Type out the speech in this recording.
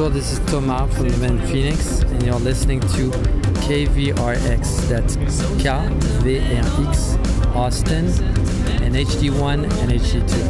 Bonjour, this is Thomas from the band Phoenix, and you're listening to KVRX, that's KVRX Austin, and HD1 and HD2.